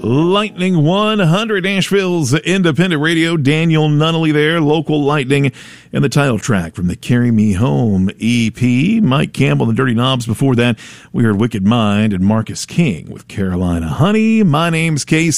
Lightning 100, Nashville's independent radio. Daniel Nunnally there, Local Lightning, and the title track from the Carry Me Home EP. Mike Campbell and the Dirty Knobs. Before that, we heard Wicked Mind and Marcus King with Carolina Honey. My name's Casey.